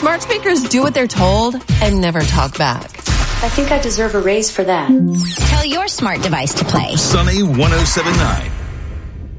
Smart speakers do what they're told and never talk back. I think I deserve a raise for that. Tell your smart device to play Sunny 107.9.